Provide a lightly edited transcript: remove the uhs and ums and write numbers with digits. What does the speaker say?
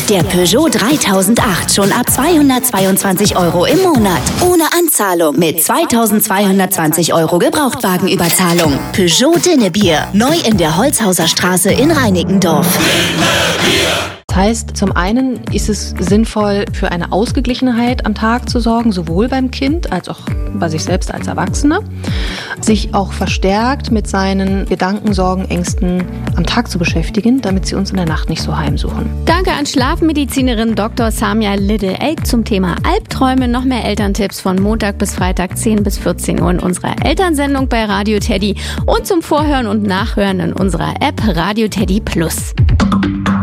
Der Peugeot 3008 schon ab 222 € im Monat. Ohne Anzahlung mit 2220 € Gebrauchtwagenüberzahlung. Peugeot Dinnebier. Neu in der Holzhauser Straße in Reinickendorf. Das heißt, zum einen ist es sinnvoll, für eine Ausgeglichenheit am Tag zu sorgen, sowohl beim Kind als auch bei sich selbst als Erwachsener. Sich auch verstärkt mit seinen Gedanken, Sorgen, Ängsten am Tag zu beschäftigen, damit sie uns in der Nacht nicht so heimsuchen. Danke an Schlafmedizinerin Dr. Samia Liddle-Elk zum Thema Albträume. Noch mehr Elterntipps von Montag bis Freitag 10 bis 14 Uhr in unserer Elternsendung bei Radio Teddy und zum Vorhören und Nachhören in unserer App Radio Teddy Plus.